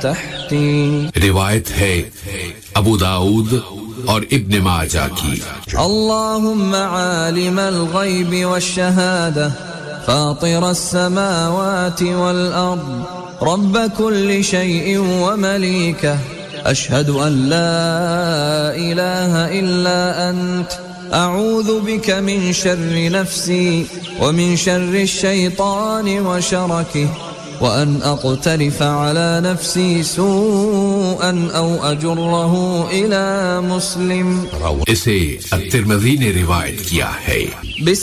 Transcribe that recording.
تحتي. रिवायत है अबू दाऊद और इब्न माजा की. اللهم عالم الغيب والشهادة فاطر السماوات والأرض رب كل شيء ومليكه أشهد أن لا إله إلا أنت أعوذ بك من شر نفسي ومن شر الشيطان وشركه وأن أقترف على نفسي سوءا أو أجره إلى مسلم. इसे at-Tirmidhi ने रिवायत किया है.